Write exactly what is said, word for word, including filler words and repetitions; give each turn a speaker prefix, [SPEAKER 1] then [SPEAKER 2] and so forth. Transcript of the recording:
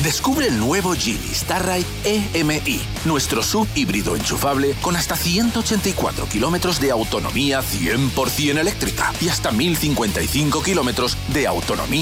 [SPEAKER 1] Descubre el nuevo Geely Starride E M I, nuestro sub híbrido enchufable con hasta ciento ochenta y cuatro kilómetros de autonomía cien por ciento eléctrica y hasta mil cincuenta y cinco kilómetros de autonomía